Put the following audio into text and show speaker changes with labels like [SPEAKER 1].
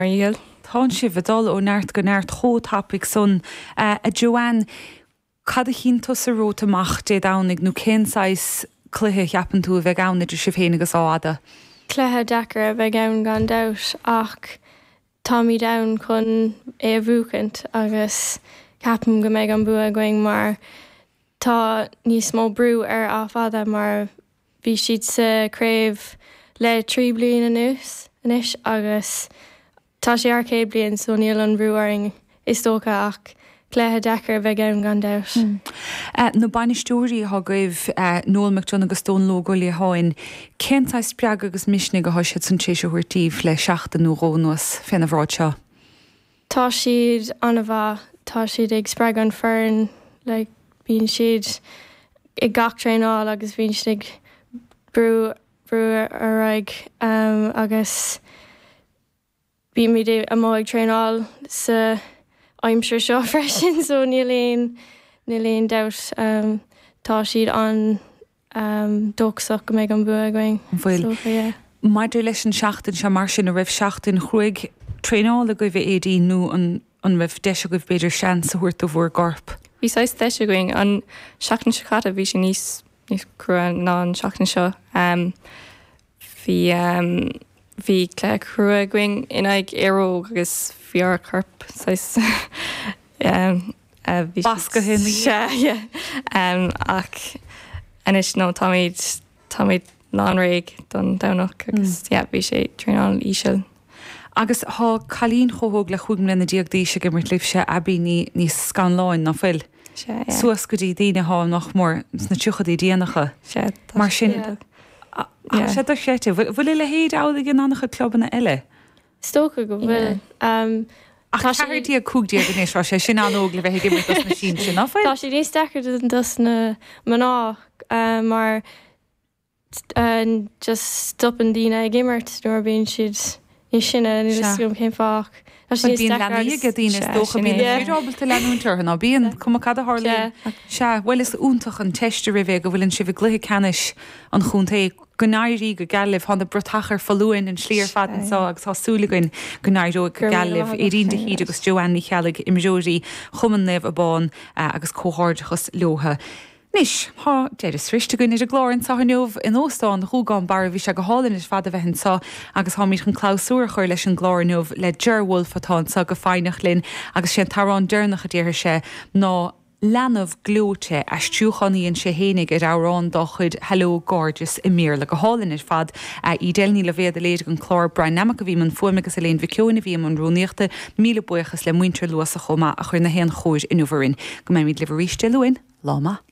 [SPEAKER 1] Ariel.
[SPEAKER 2] Tá si bhdal ó neart go neart chótápaigh son a Joanne cad a chínta sa róta amach dé dánig nó cénsáis cluthe cheapan tú a bheith gána idir si féin agus áda.
[SPEAKER 1] Cléthe dechar a bheith ann gan dat ach Tommy down chun é bhúcant agus ceapan go méid an bua going mar tá níos mó brú ar áfada mar bhí siad sa craobh le 3 bliain anuas inis agus tá sé ar 100 bliain so níl an brúaring is tócha ach cléthe dechar a bheith ann gan dat.
[SPEAKER 2] No bainisteoirí ha goibh Noel McDonagh agus Stone Lógóilí háin céntáis spreag agus misnig go thoisiid san téisiúirtíh le 16 rónos féna bhráid seo.
[SPEAKER 1] Tá siad anna bha tá siad ag spreag an fearn le bhíonn siad i gach tréáil agus bhíonn siad brú araig agus bí mi amóid tréáil sa aimsir seo freisin so níléon dat tá siad an dóchsach go méid an bua going.
[SPEAKER 2] Maidir leis an 16 se mar sin a raibh 16 chuig tréála go bheith éí nó an raibh de go beidir sean sa thuirt a bhór gorp.
[SPEAKER 3] Bhí 6 de going an 16 se chatta bhí sin níos crua ná an 16 seo. Bhí clé crua going in ag éó agus bhíar carp
[SPEAKER 2] Basca hin
[SPEAKER 3] ach inis nó táid lánraig don danach agus bhí sé tréáil íseil.
[SPEAKER 2] Agus há chalín chothóg le chuúm lena diaagdíise go mar libse abí níos scanláin na fuil. Suas go dtí daine há nach mór na tuchadaí déanacha mar sin sé séte bhfuil le héad ála gin annach clubbanna eile.
[SPEAKER 1] Stocha go bhfuil.
[SPEAKER 2] Táirtí a cúgdíag gnééis sé sin anóg le bheith gimar na sin sin áfuil.
[SPEAKER 1] Tá sé níos dechar dus na maná mar just stopan dína ag gimmart nuair bíonn siad ní sinna níosúm céim fách.
[SPEAKER 2] Bíon lenaí go dtíine dócha bírábalta leúntar ná bíon cum cad a hála se bhfuil is úntaach an teiste rih go bhfuiln si bh gluthe canis an chúntaí gonáirí go galibh hána brotachar falúin an slíor fadansa agus thásúlainn gonáiró go galibh i rionta híad agus Joanne chealaigh imimeóirí chuman neh a bán agus cóthardachas leotha. Nis, há déidir sriste goin idir glórin sa neomh in óstáin thuúgáin bar bhí se go hálinn is fada bheithin sa agus há míid an chlásúr chuir leis an glóirneomh le dearhfuil fatá sa go fáinach linn agus sé tarrán dearnach a ddíir sé ná lenamh glóte as trúchaníonn sé hénig ar árán dá chud Hello Gorgeous i mír le go hálinn is fad í déilní le bhéad a léad an chlár brein nemach a bhí man fuimigus a léon bhiciúna bhí an rúníochta míle buchas le muintre luas a chuma a chuir na héan chóir inúharin go mé míid le bhríiste luin láma.